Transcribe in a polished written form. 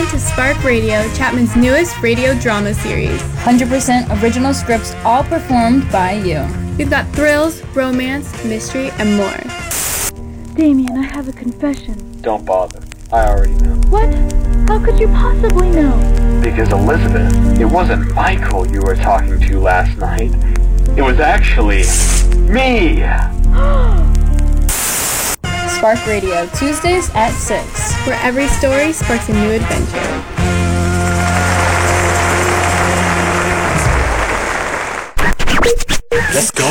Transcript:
to Spark Radio, Chapman's newest radio drama series. 100% original scripts, all performed by you. We've got thrills, romance, mystery, and more. Damien, I have a confession. Don't bother. I already know. What? How could you possibly know? Because Elizabeth, it wasn't Michael you were talking to last night. It was actually me! Spark Radio, Tuesdays at 6. Where every story sparks a new adventure. Let's go.